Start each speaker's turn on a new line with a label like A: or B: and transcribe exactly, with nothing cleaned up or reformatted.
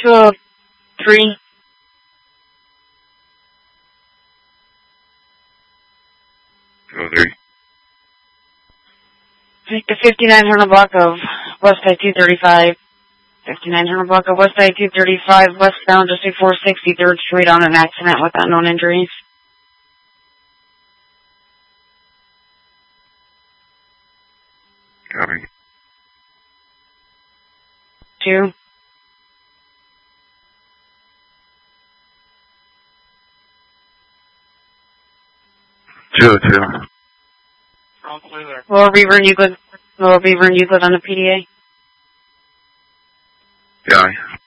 A: two oh three.
B: two oh three.
A: The fifty-nine hundred block of West I two thirty-five. fifty-nine hundred block of West I two thirty-five, westbound just before sixty-third Street on an accident with unknown injuries.
B: Copy.
A: Two.
B: two oh two.
C: All clear.
A: Lower Beaver and Euclid. Lower Beaver and Euclid on the P D A.
B: Yeah.